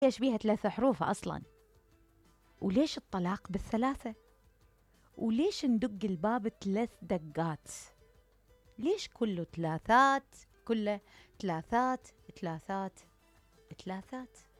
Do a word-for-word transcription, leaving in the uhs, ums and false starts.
ايش بيها ثلاثة حروف أصلا؟ وليش الطلاق بالثلاثة؟ وليش ندق الباب ثلاث دقات؟ ليش كله ثلاثات؟ كله ثلاثات ثلاثات ثلاثات؟